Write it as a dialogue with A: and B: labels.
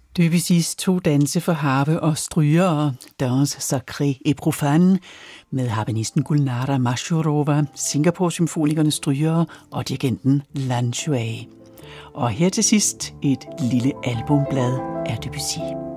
A: Debussys to danse for harpe og strygere, Danse Sacrée et Profane, med harpenisten Gulnara Mashurova, Singapore-symfonikernes strygere og dirigenten Lan Shui. Og her til sidst et lille albumblad af Debussy.